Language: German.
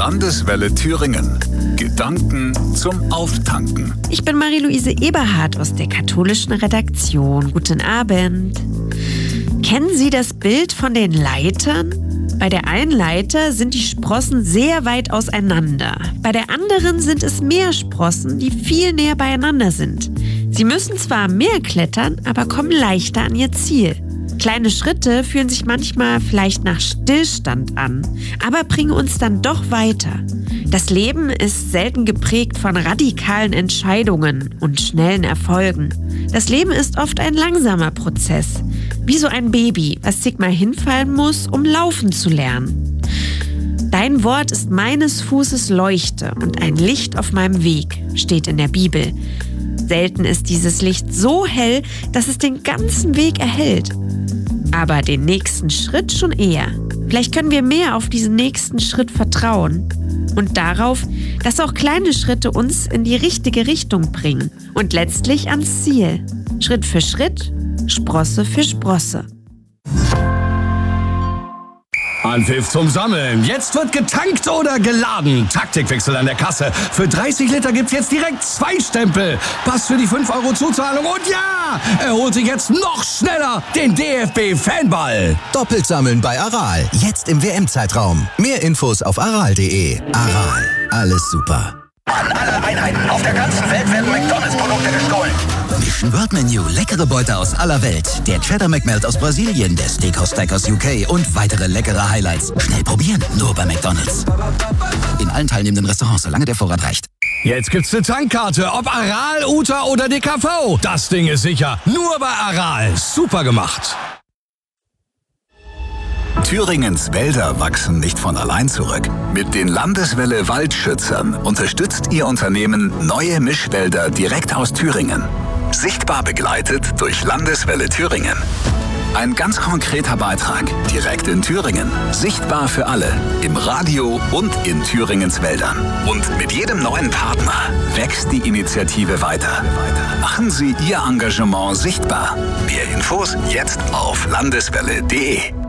Landeswelle Thüringen. Gedanken zum Auftanken. Ich bin Marie-Louise Eberhardt aus der katholischen Redaktion. Guten Abend. Kennen Sie das Bild von den Leitern? Bei der einen Leiter sind die Sprossen sehr weit auseinander. Bei der anderen sind es mehr Sprossen, die viel näher beieinander sind. Sie müssen zwar mehr klettern, aber kommen leichter an ihr Ziel. Kleine Schritte fühlen sich manchmal vielleicht nach Stillstand an, aber bringen uns dann doch weiter. Das Leben ist selten geprägt von radikalen Entscheidungen und schnellen Erfolgen. Das Leben ist oft ein langsamer Prozess, wie so ein Baby, was sich mal hinfallen muss, um laufen zu lernen. Dein Wort ist meines Fußes Leuchte und ein Licht auf meinem Weg, steht in der Bibel. Selten ist dieses Licht so hell, dass es den ganzen Weg erhellt. Aber den nächsten Schritt schon eher. Vielleicht können wir mehr auf diesen nächsten Schritt vertrauen und darauf, dass auch kleine Schritte uns in die richtige Richtung bringen und letztlich ans Ziel. Schritt für Schritt, Sprosse für Sprosse. Anpfiff zum Sammeln. Jetzt wird getankt oder geladen. Taktikwechsel an der Kasse. Für 30 Liter gibt's jetzt direkt 2 Stempel. Passt für die 5 € Zuzahlung. Und ja, er holt sich jetzt noch schneller den DFB-Fanball. Doppelt sammeln bei Aral. Jetzt im WM-Zeitraum. Mehr Infos auf aral.de. Aral. Alles super. An alle Einheiten auf der ganzen Welt werden McDonalds-Produkte gestohlen. Mission World Menu. Leckere Beute aus aller Welt. Der Cheddar McMelt aus Brasilien, der Steakhouse Steak aus UK und weitere leckere Highlights. Schnell probieren, nur bei McDonalds. In allen teilnehmenden Restaurants, solange der Vorrat reicht. Jetzt gibt's eine Tankkarte, ob Aral, Uta oder DKV. Das Ding ist sicher. Nur bei Aral. Super gemacht. Thüringens Wälder wachsen nicht von allein zurück. Mit den Landeswelle Waldschützern unterstützt Ihr Unternehmen neue Mischwälder direkt aus Thüringen. Sichtbar begleitet durch Landeswelle Thüringen. Ein ganz konkreter Beitrag direkt in Thüringen. Sichtbar für alle. Im Radio und in Thüringens Wäldern. Und mit jedem neuen Partner wächst die Initiative weiter. Machen Sie Ihr Engagement sichtbar. Mehr Infos jetzt auf landeswelle.de.